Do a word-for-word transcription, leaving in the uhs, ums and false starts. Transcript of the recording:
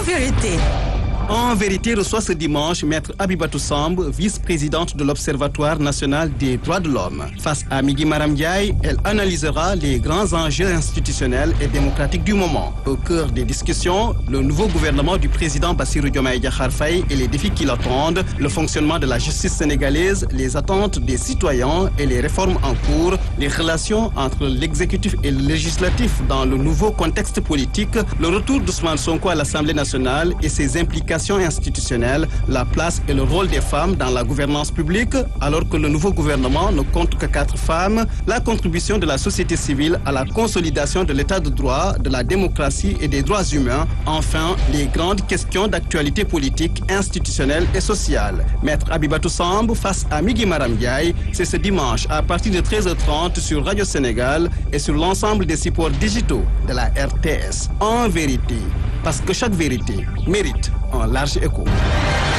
vérité. En vérité, reçoit ce dimanche Maître Abibatou Samb, vice-présidente de l'Observatoire national des droits de l'homme. Face à Migui Maram Ndiaye, elle analysera les grands enjeux institutionnels et démocratiques du moment. Au cœur des discussions, le nouveau gouvernement du président Bassirou Diomaye Diakhar Faye et les défis qui l'attendent, le fonctionnement de la justice sénégalaise, les attentes des citoyens et les réformes en cours, les relations entre l'exécutif et le législatif dans le nouveau contexte politique, le retour d'Ousmane Sonko à l'Assemblée nationale et ses implications institutionnelle, la place et le rôle des femmes dans la gouvernance publique, alors que le nouveau gouvernement ne compte que quatre femmes, la contribution de la société civile à la consolidation de l'état de droit, de la démocratie et des droits humains, enfin, les grandes questions d'actualité politique, institutionnelle et sociale. Maître Abibatou Samb face à Migui Maram Ndiaye, c'est ce dimanche à partir de treize heures trente sur Radio Sénégal et sur l'ensemble des supports digitaux de la R T S. En vérité, parce que chaque vérité mérite un large écho.